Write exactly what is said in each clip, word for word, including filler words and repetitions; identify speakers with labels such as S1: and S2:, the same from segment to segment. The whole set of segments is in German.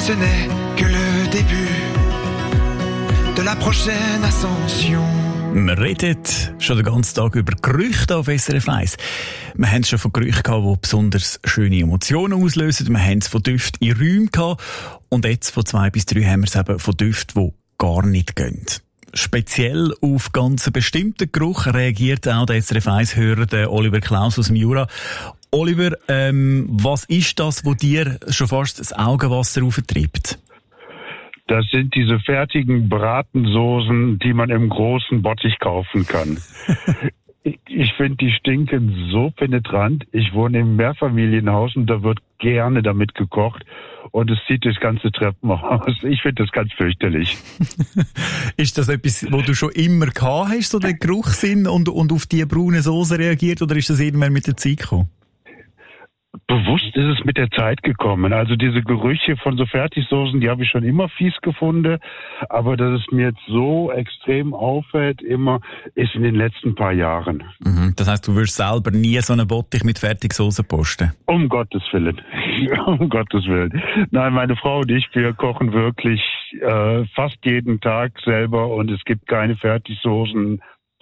S1: ce n'est que le début de la prochaine ascension.
S2: Wir reden schon den ganzen Tag über Gerüchte auf S R F eins. Wir haben es schon von Gerüchten gehabt, die besonders schöne Emotionen auslösen. Wir haben es von Düften in Räumen gehabt. Und jetzt von zwei bis drei haben wir es eben von Düften, die gar nicht gehen. Speziell auf ganz bestimmten Geruch reagiert auch der S R F eins-Hörer Oliver Klaus aus dem Jura. Oliver, ähm, was ist das, was dir schon fast das Augenwasser auftreibt?
S3: Das sind diese fertigen Bratensoßen, die man im großen Bottich kaufen kann. Ich finde, die stinken so penetrant. Ich wohne im Mehrfamilienhaus und da wird gerne damit gekocht. Und es zieht das ganze Treppenhaus. Ich finde das ganz fürchterlich.
S2: Ist das etwas, wo du schon immer gehabt hast, so den Geruchssinn und, und auf die braune Soße reagiert? Oder ist das irgendwann mit der Zeit gekommen?
S3: Bewusst ist es mit der Zeit gekommen. Also diese Gerüche von so Fertigsoßen, die habe ich schon immer fies gefunden. Aber dass es mir jetzt so extrem auffällt, immer, ist in den letzten paar Jahren.
S2: Mhm. Das heisst, du würdest selber nie so einen Bottich mit Fertigsoßen posten?
S3: Um Gottes Willen. um Gottes Willen. Nein, meine Frau und ich, wir kochen wirklich äh, fast jeden Tag selber und es gibt keine Fertigsoßen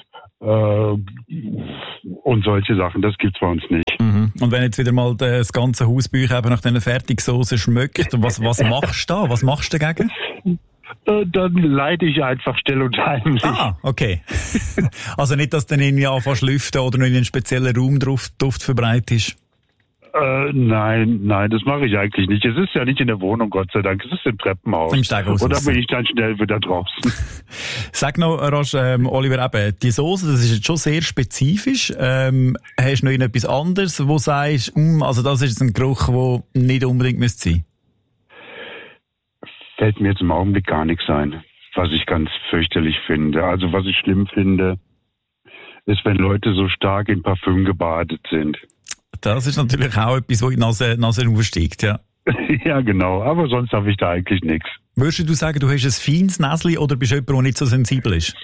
S3: und solche Sachen, das gibt's bei uns nicht.
S2: Mhm. Und wenn jetzt wieder mal das ganze Haus bei euch eben nach diesen Fertigsoßen schmeckt, was, was machst du da? Was machst du dagegen?
S3: Dann leite ich einfach still und heimlich.
S2: Ah, okay. Also nicht, dass du dann irgendwie anfängst zu lüften oder noch in einen speziellen Raum Duft verbreitest?
S3: Äh, nein, nein, das mache ich eigentlich nicht. Es ist ja nicht in der Wohnung, Gott sei Dank. Es ist im Treppenhaus.
S2: Im Steighaus.
S3: Und dann bin ich dann schnell wieder draußen.
S2: Sag noch, Roche, ähm, Oliver, eben, die Soße, das ist jetzt schon sehr spezifisch. Ähm, hast du noch etwas anderes, wo du sagst, mm, also das ist ein Geruch, der nicht unbedingt müsste sein?
S3: Fällt mir jetzt im Augenblick gar nichts ein, was ich ganz fürchterlich finde. Also was ich schlimm finde, ist, wenn Leute so stark in Parfüm gebadet sind.
S2: Das ist natürlich auch etwas, was in die Nase, Nase aufsteigt, ja.
S3: Ja, genau. Aber sonst habe ich da eigentlich nichts.
S2: Würdest du sagen, du hast ein feines Näschen oder bist du jemand, der nicht so sensibel ist?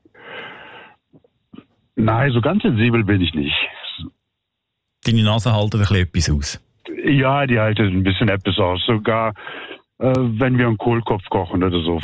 S3: Nein, so ganz sensibel bin ich nicht.
S2: Deine Nase hält ein bisschen etwas aus?
S3: Ja, die hält ein bisschen etwas aus. Sogar äh, wenn wir einen Kohlkopf kochen oder so.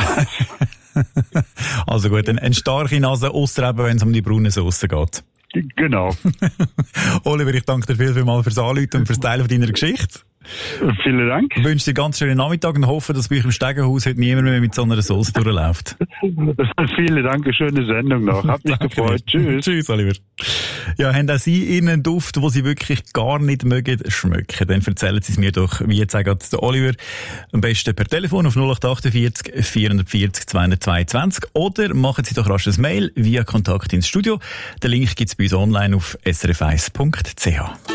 S2: Also gut, eine starke Nase, ausser eben, wenn es um die braune Soße geht.
S3: Genau.
S2: Oliver, ich danke dir viel, viel mal fürs Anrufen und fürs Teilen deiner Geschichte.
S3: Vielen Dank.
S2: Ich wünsche dir einen ganz schönen Nachmittag und hoffe, dass bei euch im Stegenhaus heute niemand mehr mit so einer Sauce durchläuft.
S3: Vielen Dank, eine schöne Sendung noch. Hat mich gefreut. Tschüss.
S2: Tschüss, Oliver. Ja, haben auch Sie Ihnen einen Duft, den Sie wirklich gar nicht mögen, schmecken? Dann erzählen Sie es mir doch, wie jetzt sagt der Oliver, am besten per Telefon auf null acht achtundvierzig vierundvierzig zweihundertzweiundzwanzig oder machen Sie doch rasch ein Mail via Kontakt ins Studio. Den Link gibt es bei uns online auf s r f eins punkt c h.